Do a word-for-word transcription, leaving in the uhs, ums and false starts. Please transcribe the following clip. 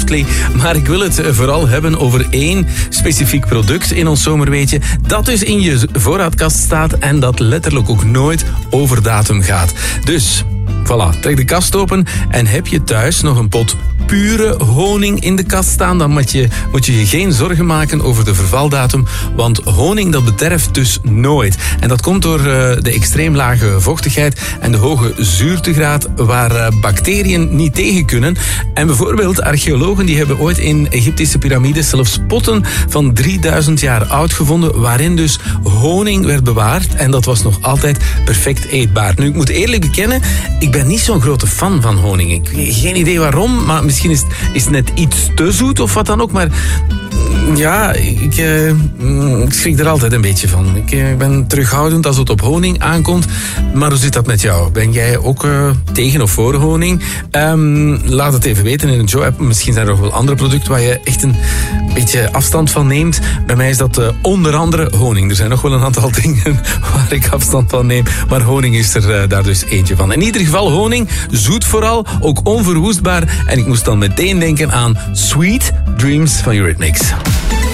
Oatly. Maar ik wil het vooral hebben over één specifiek product in ons zomerweetje dat dus in je voorraadkast staat en dat letterlijk ook nooit over datum gaat. Dus, voilà, trek de kast open en heb je thuis nog een pot pure honing in de kast staan, dan moet je, moet je je geen zorgen maken over de vervaldatum, want honing dat bederft dus nooit. En dat komt door uh, de extreem lage vochtigheid en de hoge zuurtegraad waar uh, bacteriën niet tegen kunnen. En bijvoorbeeld archeologen die hebben ooit in Egyptische piramides zelfs potten van drieduizend jaar oud gevonden, waarin dus honing werd bewaard en dat was nog altijd perfect eetbaar. Nu, ik moet eerlijk bekennen, ik ben niet zo'n grote fan van honing. Ik heb geen idee waarom, maar misschien is het, is het net iets te zoet of wat dan ook, maar ja, ik, uh, ik schrik er altijd een beetje van. Ik uh, ben terughoudend als het op honing aankomt. Maar hoe zit dat met jou? Ben jij ook uh, tegen of voor honing? Um, laat het even weten in de Joe-app. Misschien zijn er nog wel andere producten waar je echt een beetje afstand van neemt. Bij mij is dat uh, onder andere honing. Er zijn nog wel een aantal dingen waar ik afstand van neem. Maar honing is er uh, daar dus eentje van. In ieder geval honing, zoet vooral, ook onverwoestbaar. En ik moest dan meteen denken aan Sweet Dreams van Eurythmics.